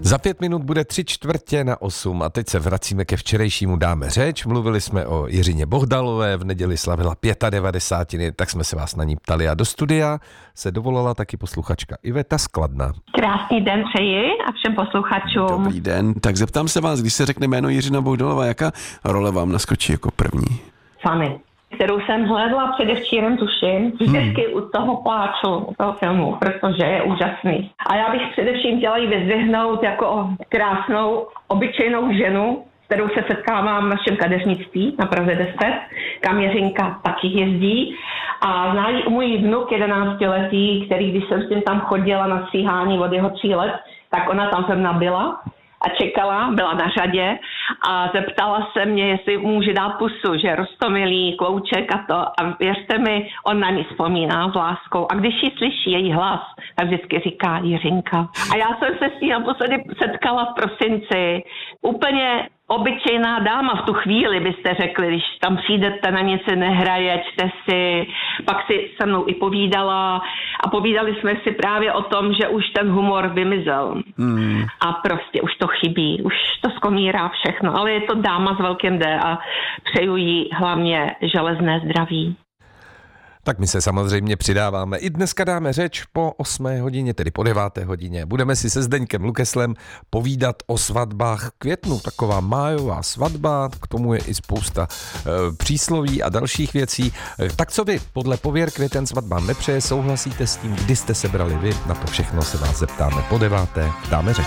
Za 5 minut bude 7:45 a teď se vracíme ke včerejšímu Dáme řeč. Mluvili jsme o Jiřině Bohdalové, v neděli slavila 95, tak jsme se vás na ní ptali a do studia se dovolala taky posluchačka Iveta z Kladna. Krásný den přeji a všem posluchačům. Dobrý den, tak zeptám se vás, když se řekne jméno Jiřina Bohdalová, jaká role vám naskočí jako první? Fanny, kterou jsem hledala předevčírem, tuším, vždycky u toho pláču, u toho filmu, protože je úžasný. A já bych především chtěla ji vyzdvihnout jako krásnou, obyčejnou ženu, kterou se setkávám v našem kadeřnictví na Praze 10, kam Jiřinka taky jezdí. A zná ji můj vnuk 11letý, který když jsem s tím tam chodila na stříhání od jeho 3 let, tak ona tam se mnou byla a čekala, byla na řadě a zeptala se mě, jestli může dát pusu, že Roztomilý, Klouček a to. A věřte mi, on na ní vzpomíná s láskou. A když ji slyší její hlas, tak vždycky říká Jiřinka. A já jsem se s ní naposledy setkala v prosinci. Úplně obyčejná dáma v tu chvíli, byste řekli, když tam přijdete, na něco nehraje, čte si, pak si se mnou i povídala a povídali jsme si právě o tom, že už ten humor vymizel. A prostě už to chybí, už to skomírá všechno, ale je to dáma s velkým D a přeju jí hlavně železné zdraví. Tak my se samozřejmě přidáváme. I dneska dáme řeč po 8 hodině, tedy po 9 hodině. Budeme si se Zdeňkem Lukeslem povídat o svatbách v květnu. Taková májová svatba, k tomu je i spousta přísloví a dalších věcí. Tak co vy, podle pověr květen svatbám nepřeje, souhlasíte s tím, kdy jste se brali vy? Na to všechno se vás zeptáme po 9. Dáme řeč.